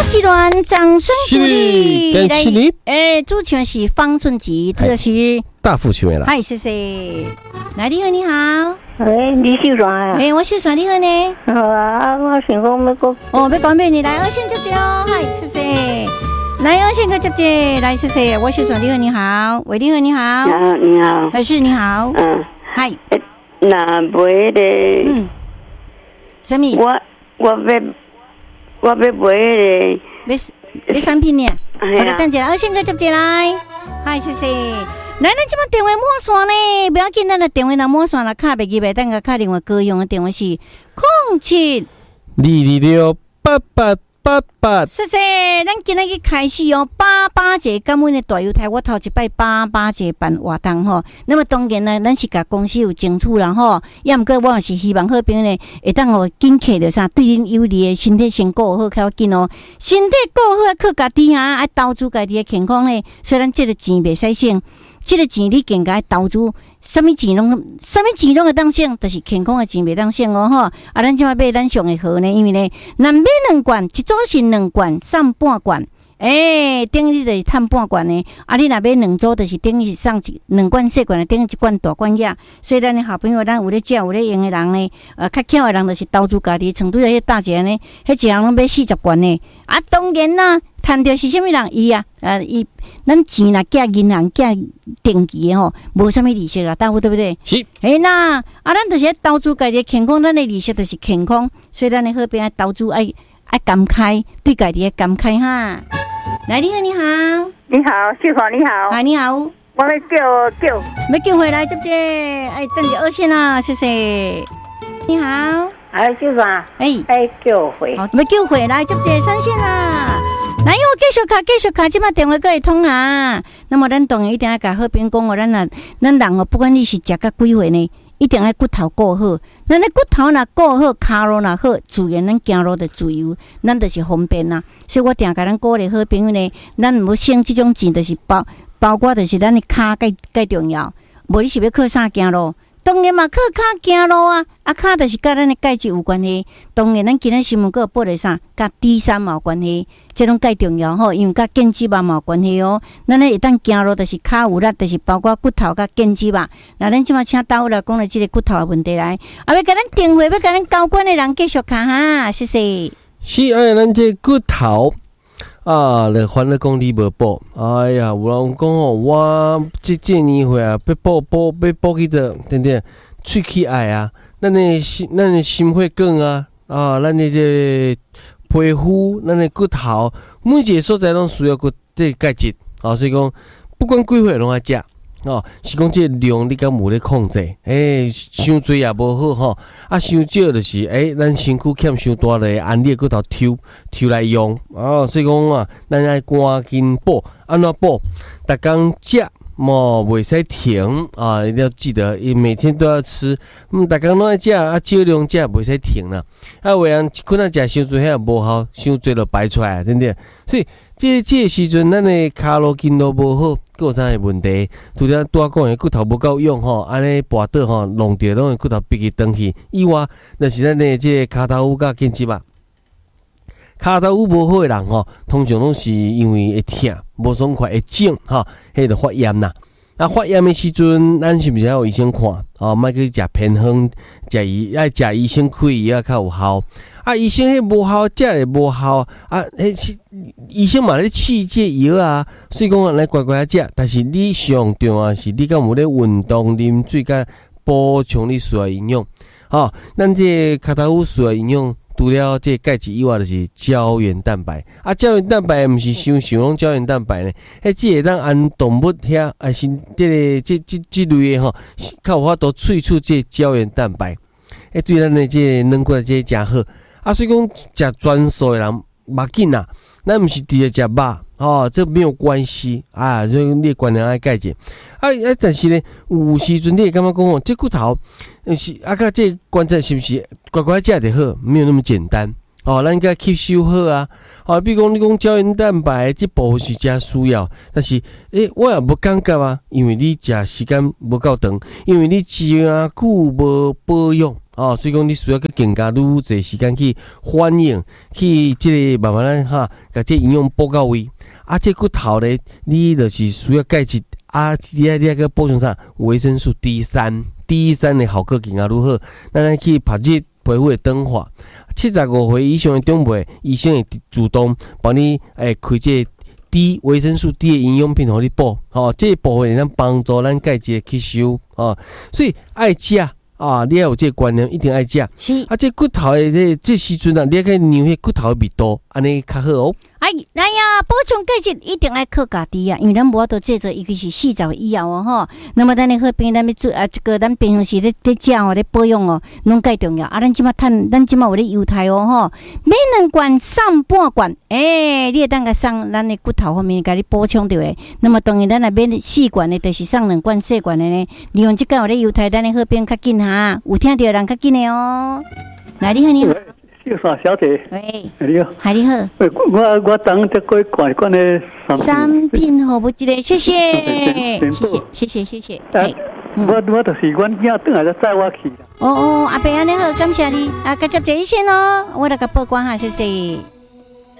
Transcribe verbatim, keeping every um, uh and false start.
一段掌声鼓励。 感谢你。 哎，主持人是方顺吉，这个是大富群啦。 嗨，谢谢。来，你好，你好。 喂，你秀爽啊？ 哎，我秀爽，你好呢？ 好啊，我想讲要讲。 哦，要讲咩呢？来，我先接接哦。嗨，谢谢。来，我先个接接。来，谢谢。我秀爽，你好，你好。喂，你好，你好。 啊，你好。 还是你好。 嗯。 嗨。 那买的。 嗯。什么？ 我我要我要买的。 买买产品呢？ 哎呀。 等一下，我先个接接来。嗨，谢谢。来，咱即摆电话满线呢，不要紧，咱的电话若满线了，卡袂记袂，等下卡另外高用的电话是零七二二六八八八八。 谢谢，咱今仔日开始哦，八八节感恩的大犹太，我头一摆八八节办活动吼。那么当然呢，咱是甲公司有争取啦吼，也毋过我也是希望好朋友呢，会当互紧摕着啥对恁有利的身体先顾好，较紧哦。身体顾好，靠家己啊，爱投资家己的健康呢，所以咱这个钱袂使省。这个钱你更加投资，什么钱拢，什么钱拢会当省，就是健康的钱袂当省哦吼。啊，咱即摆买咱上会好呢，因为呢，咱买两罐，一组是两罐，送半罐，诶、欸，等于就是趁半罐呢。啊，你若买两组，就是等于是送一两罐小罐的，等于一罐大罐呀。所以咱的好朋友，咱有咧食有咧用的人呢，呃，较巧的人就是投资家己，像对迄大姐呢，迄一人拢买四十罐呢。啊，当然啦。趁着是啥物人伊啊？呃，伊咱钱若寄银行寄定期的吼，无啥物利息啦，大夫对不对？ 是。 哎那啊，咱就是投资家己健康，咱的利息就是健康，所以咱的好边爱投资爱爱感慨，对家己的感慨哈。来，你好，你好， 你好，秀华你好， 啊，你好， 我要叫叫， 要叫回来接接，哎，等你二线啦，谢谢。你好， 哎，秀华， 哎， 哎，叫回， 好，要叫回来接接三线啦。来，我继续卡，继续卡，即摆电话阁会通啊。那么咱当然一定要甲好朋讲哦，咱啊，咱人哦，不管你是食甲几岁呢，一定要骨头顾好。咱的骨头若顾好，骹路若好，自然咱行路就自由，咱就是方便啦。所以我定甲咱鼓励好朋友呢，咱毋好省即种钱，就是包包括就是咱的骹介介重要。无你是要靠啥行路？当然嘛，靠骹行路啊，啊骹就是甲咱的钙质有关系。当然，咱今仔新闻阁有报咧啥，甲 D 三嘛有关系，这种介重要吼，因为甲腱肌肉嘛有关系哦。咱咧会当行路，就是骹有力，就是包括骨头甲腱肌肉。那咱即马请导来讲了即个骨头的问题来，啊，要甲咱电话，要甲咱交关的人继续卡哈，谢谢。 是哎，咱这骨头。啊！来烦了讲你无补，哎呀，有人讲吼，我这这年岁啊，要补补要补去的，等等，喙齿癌啊，咱的心，咱的心血管啊，啊，咱的这皮肤，咱的骨头，每一个所在拢需要个这钙质，啊，所以讲不管几岁拢爱食。哦，是讲这量你敢无咧控制？诶、欸，伤多也无好吼，啊，伤少就是诶、欸，咱身躯欠伤大咧，按你骨头抽抽来用哦，所以讲啊，咱爱赶紧补，安怎补？逐工食，莫袂使停啊！一定要记得，伊每天都要吃，嗯，逐工拢爱食，啊，少量食袂使停啦。啊，有人一困仔食伤多，迄也无效，伤多就排出来，对不对？所以这这个时阵，咱的骹路筋都无好。有啥个问题？除了多讲的骨头无够用吼，安尼跋倒吼，弄着拢会骨头逼去转去。以外，就是咱的这个骹头骨甲腱肌肉，骹头骨无好的人吼，通常拢是因为会痛、无爽快、会肿吼，迄个发炎啦。啊，发炎的时阵，咱是毋是要有医生看？哦，莫去食偏方，食医爱食医生开药较有效。啊，医生迄无效，食也无效啊！迄医生嘛咧试这药啊，所以讲来乖乖食。但是你上重要是，你敢有咧运动、啉水，甲补充你需要营养。哦，咱这骹头骨需要营养，除了这钙质以外，就是胶原蛋白。啊，胶原蛋白毋是想想拢胶原蛋白呢，迄只会当按动物遐，还是这个这这这类的吼，较有法度萃取这胶原蛋白，诶，对咱的这软骨这真好。啊，所以讲食全素的人目紧啦，咱毋是直接食肉哦，这没有关系啊。所以你观念爱改进啊啊，但是呢，有时阵你会感觉讲哦，这骨头是啊，甲这观察是不是乖乖食就好，没有那么简单哦。咱应该吸收好啊，哦，比如讲你讲胶原蛋白这部分是真需要，但是诶、欸，我也无感觉啊，因为你食时间无够长，因为你真久无保养。 哦，所以讲你需要去更加愈侪时间去反应，去即个慢慢咱哈，甲这营养补到位。啊，这骨头咧，你就是需要钙质，啊，你爱你爱个补充啥？维生素 D 三，D 三的效果更加愈好。咱来去拍日皮肤的长化。七十五岁以上的长辈，医生会主动帮你诶开这个 D 维生素 D 的营养品，互你补。吼、哦，这个部分会当帮助咱钙质吸收。哦，所以爱食。啊，你要有这个观念，一定爱食。 是啊，这骨头的这这时阵啊，你可以量迄骨头的味道，安尼较好哦。 哎，来呀，补充钙质一定爱靠家己啊，因为咱无法度制作，尤其是四十以后哦吼。那么咱的好朋友，咱要做啊，这个咱平常时咧咧食哦，咧保养哦，拢介重要啊。咱即马趁，咱即马有咧犹太哦吼，买两罐送半罐，诶、欸，你会当个送咱的骨头方面，甲你补充着诶。那么当然，咱若买四罐的，就是送两罐细罐的呢。利用即个有咧犹太，咱的好朋友较紧哈，有听着人较紧的哦。来，你好，你好。 小傻小姐， 喂， 你好， 嗨，你好。 我我我等这个管管的产品好不记得，谢谢，谢谢，谢谢，谢谢。哎， 我我就是阮囝等下再载我去。 哦哦，阿伯安尼好，感谢你，啊，甲接一线哦，我来甲报关哈，谢谢。